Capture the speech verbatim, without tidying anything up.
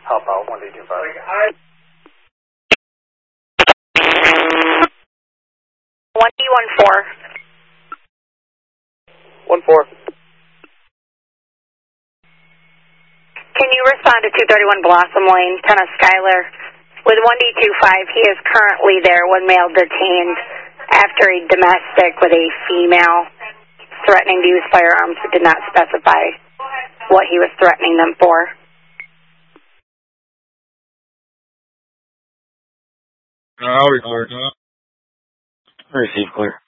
Hop out, one D two five. one D one four. one four. Can you respond to two thirty-one Blossom Lane, Tennis Skylar? With one D two five, he is currently there, one male detained after a domestic with a female threatening to use firearms but did not specify what he was threatening them for. I'll record. Receive clear.